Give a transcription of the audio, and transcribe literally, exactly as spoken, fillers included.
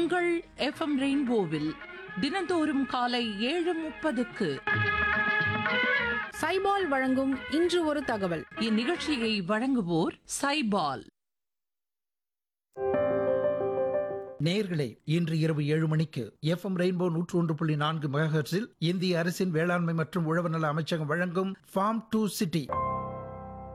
உங்கள் எஃப்எம் ரெயின்போவில் தினந்தோறும் காலை ஏழு முப்பதுக்கு சைபால் வழங்கும் இன்று ஒரு தகவல். இந்நிகழ்ச்சியை வழங்குவோர் சைபால். நேயர்களே, இன்று இரவு ஏழு மணிக்கு எஃப்எம் ரெயின்போ நூற்று ஒன்று புள்ளி நான்கு மெகாஹெர்ட்ஸில் இந்திய அரசின் வேளாண்மை மற்றும் உழவர் நல அமைச்சகம் வழங்கும் ஃபார்ம் டு சிட்டி